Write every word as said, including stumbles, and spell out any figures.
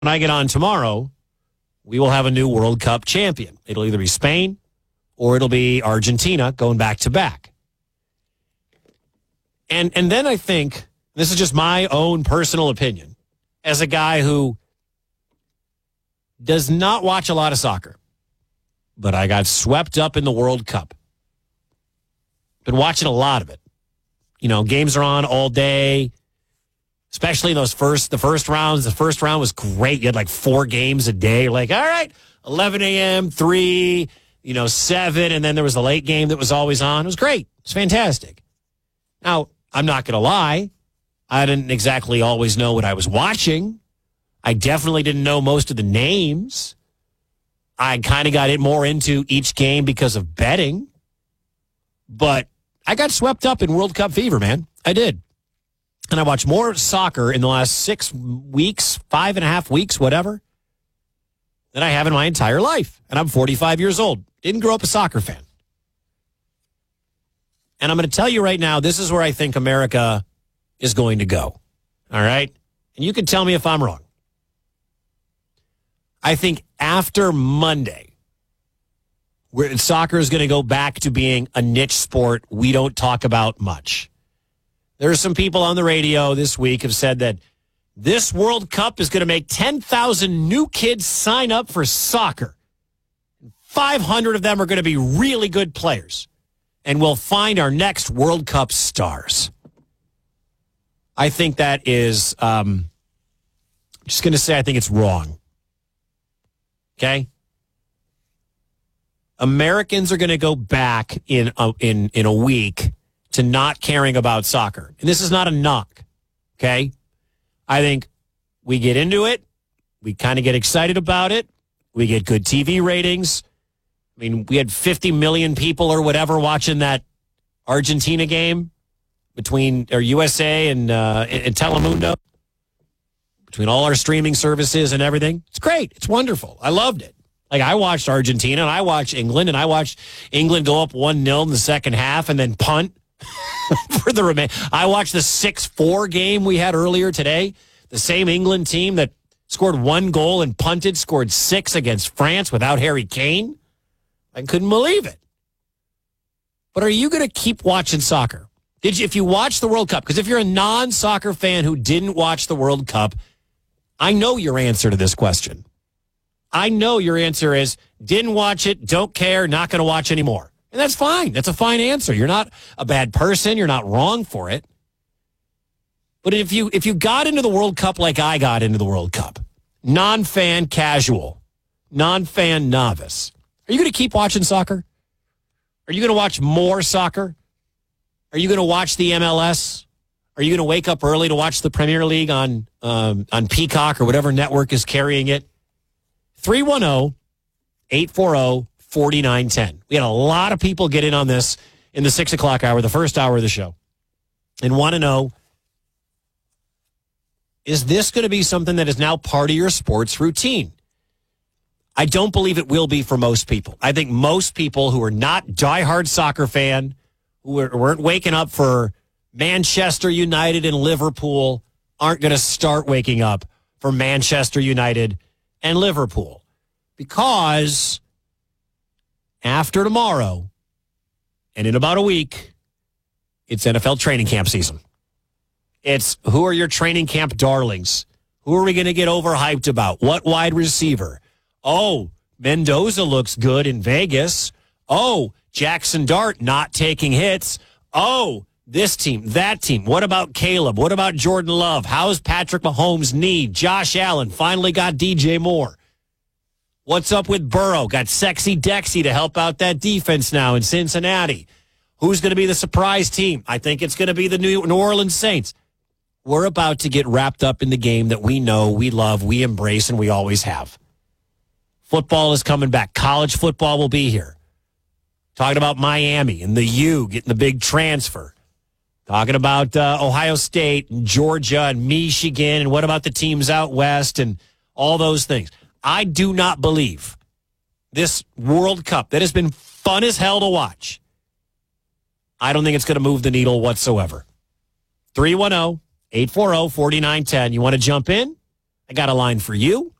When I get on tomorrow, we will have a new World Cup champion. It'll either be Spain or it'll be Argentina going back to back. And and then I think, this is just my own personal opinion, as a guy who does not watch a lot of soccer, but I got swept up in the World Cup. Been watching a lot of it. You know, games are on all day, especially those first, the first rounds. The first round was great. You had like four games a day. You're like, all right, eleven a.m., three, you know, seven, and then there was the late game that was always on. It was great. It's fantastic. Now, I'm not going to lie. I didn't exactly always know what I was watching. I definitely didn't know most of the names. I kind of got it more into each game because of betting. But I got swept up in World Cup fever, man. I did. And I watched more soccer in the last six weeks, five and a half weeks, whatever, than I have in my entire life. And I'm forty-five years old. Didn't grow up a soccer fan. And I'm going to tell you right now, this is where I think America is going to go. All right? And you can tell me if I'm wrong. I think after Monday, where soccer is going to go back to being a niche sport we don't talk about much. There are some people on the radio this week have said that this World Cup is going to make ten thousand new kids sign up for soccer. five hundred of them are going to be really good players. And we'll find our next World Cup stars. I think that is, um, I'm just going to say I think it's wrong. Okay? Americans are going to go back in a, in in a week to not caring about soccer. And this is not a knock, okay? I think we get into it. We kind of get excited about it. We get good T V ratings. I mean, we had fifty million people or whatever watching that Argentina game between or U S A and, uh, and Telemundo, between all our streaming services and everything. It's great. It's wonderful. I loved it. Like, I watched Argentina, and I watched England, and I watched England go up one nil in the second half and then punt for the remain. I watched the six four game we had earlier today. The same England team that scored one goal and punted scored six against France without Harry Kane. I couldn't believe it. But are you going to keep watching soccer? Did you, if you watch the World Cup, because if you're a non-soccer fan who didn't watch the World Cup, I know your answer to this question. I know your answer is, didn't watch it, don't care, not going to watch anymore. And that's fine. That's a fine answer. You're not a bad person. You're not wrong for it. But if you if you got into the World Cup like I got into the World Cup, non-fan casual, non-fan novice, are you going to keep watching soccer? Are you going to watch more soccer? Are you going to watch the M L S? Are you going to wake up early to watch the Premier League on um, on Peacock or whatever network is carrying it? three one zero, eight four zero, four nine one zero. We had a lot of people get in on this in the six o'clock hour, the first hour of the show, and want to know, is this going to be something that is now part of your sports routine? I don't believe it will be for most people. I think most people who are not diehard soccer fan, who weren't waking up for Manchester United and Liverpool, aren't going to start waking up for Manchester United and Liverpool. Because after tomorrow, and in about a week, it's N F L training camp season. It's who are your training camp darlings? Who are we going to get overhyped about? What wide receiver? Oh, Mendoza looks good in Vegas. Oh, Jackson Dart not taking hits. Oh, this team, that team. What about Caleb? What about Jordan Love? How's Patrick Mahomes' knee? Josh Allen finally got D J Moore. What's up with Burrow? Got Sexy Dexy to help out that defense now in Cincinnati. Who's going to be the surprise team? I think it's going to be the New Orleans Saints. We're about to get wrapped up in the game that we know, we love, we embrace, and we always have. Football is coming back. College football will be here. Talking about Miami and the U getting the big transfer. Talking about uh, Ohio State and Georgia and Michigan, and what about the teams out west and all those things. I do not believe this World Cup that has been fun as hell to watch, I don't think it's going to move the needle whatsoever. three one zero, eight four zero, four nine one zero. You want to jump in? I got a line for you.